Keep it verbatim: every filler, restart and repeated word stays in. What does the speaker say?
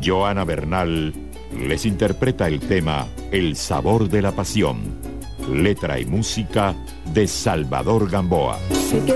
Joana Bernal les interpreta el tema El sabor de la pasión, letra y música de Salvador Gamboa. Sé que